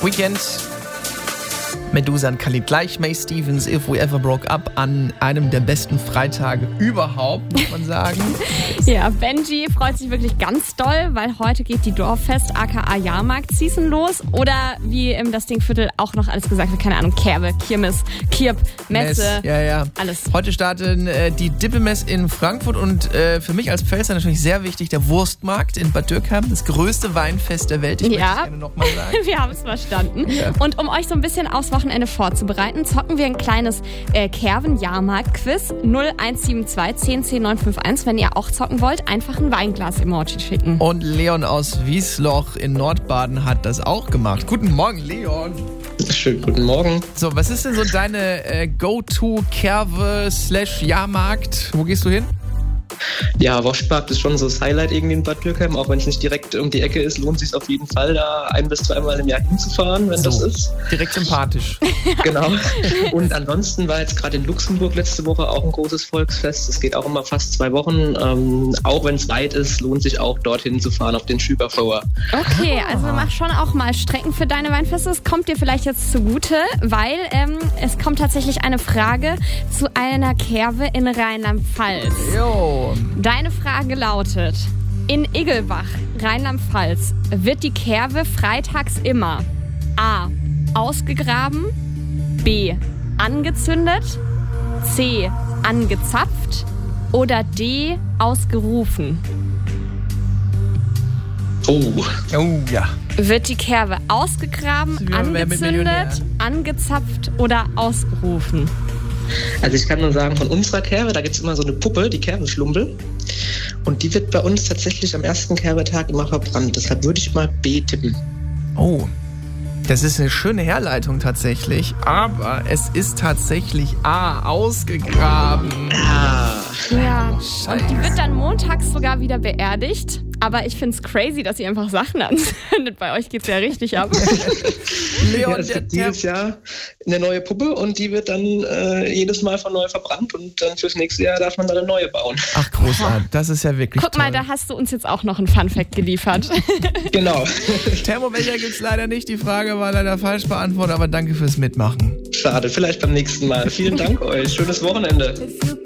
Weekend. Medusa und Khalid gleich. May Stevens, If We Ever Broke Up, an einem der besten Freitage überhaupt, muss man sagen. Ja, Benji freut sich wirklich ganz doll, weil heute geht die Dorffest aka Jahrmarkt-Season los. Oder wie im Das Dingviertel auch noch alles gesagt wird, keine Ahnung, Kerbe, Kirmes, Kirb, Messe, alles. Heute starten die Dippemess in Frankfurt und für mich als Pfälzer natürlich sehr wichtig, der Wurstmarkt in Bad Dürkheim, das größte Weinfest der Welt. Ich möchte es gerne nochmal sagen. Wir haben es verstanden. Ja. Und um euch so ein bisschen aufs Wochenende vorzubereiten, zocken wir ein kleines Kerven-Jahrmarkt-Quiz 0172 10 10 951. Wenn ihr auch zocken wollt, einfach ein Weinglas-Emoji schicken. Und Leon aus Wiesloch in Nordbaden hat das auch gemacht. Guten Morgen, Leon. Schönen guten Morgen. So, was ist denn so deine Go-To-Kerve/Jahrmarkt? Wo gehst du hin? Ja, Wurstmarkt ist schon so das Highlight irgendwie in Bad Dürkheim. Auch wenn es nicht direkt um die Ecke ist, lohnt es sich auf jeden Fall, da 1- bis 2-mal im Jahr hinzufahren, wenn das ist. Direkt sympathisch. Genau. Und ansonsten war jetzt gerade in Luxemburg letzte Woche auch ein großes Volksfest. Das geht auch immer fast 2 Wochen. Auch wenn es weit ist, lohnt sich auch dorthin zu fahren auf den Schüberfauer. Okay, also mach schon auch mal Strecken für deine Weinfeste. Das kommt dir vielleicht jetzt zugute, weil es kommt tatsächlich eine Frage zu einer Kerve in Rheinland-Pfalz. Jo. Deine Frage lautet: In Iggelbach, Rheinland-Pfalz, wird die Kerve freitags immer A. ausgegraben, B. angezündet, C. angezapft oder D. ausgerufen? Oh ja. Wird die Kerve ausgegraben, angezündet, angezapft oder ausgerufen? Also ich kann nur sagen, von unserer Kerbe, da gibt es immer so eine Puppe, die Kerbeschlumpel. Und die wird bei uns tatsächlich am ersten Kerbetag immer verbrannt. Deshalb würde ich mal B tippen. Oh, das ist eine schöne Herleitung tatsächlich. Aber es ist tatsächlich A, ausgegraben. Ja, und die wird dann montags sogar wieder beerdigt. Aber ich find's crazy, dass ihr einfach Sachen anzündet. Bei euch geht's ja richtig ab. Leon, ja, es gibt jedes Jahr eine neue Puppe und die wird dann jedes Mal von neu verbrannt und dann fürs nächste Jahr darf man dann eine neue bauen. Ach, großartig. Das ist ja wirklich Guck mal, da hast du uns jetzt auch noch einen Funfact geliefert. Genau. Thermobecher gibt's leider nicht. Die Frage war leider falsch beantwortet, aber danke fürs Mitmachen. Schade, vielleicht beim nächsten Mal. Vielen Dank euch. Schönes Wochenende.